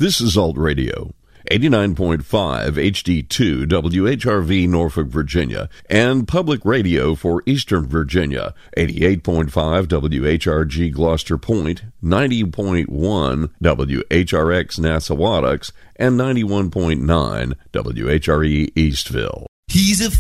This is Alt Radio, 89.5 HD2 WHRV Norfolk, Virginia, and Public Radio for Eastern Virginia, 88.5 WHRG Gloucester Point, 90.1 WHRX Nassawadox, and 91.9 WHRE Eastville. He's a